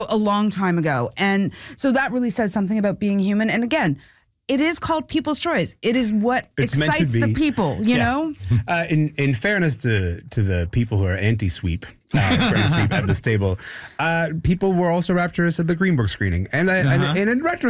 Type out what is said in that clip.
a long time ago. And so that really says something about being human. And again, it is called People's Choice. It is what excites the people, you know? In fairness to the people who are anti-sweep, at this table, people were also rapturous at the Green Book screening. And in retrospect,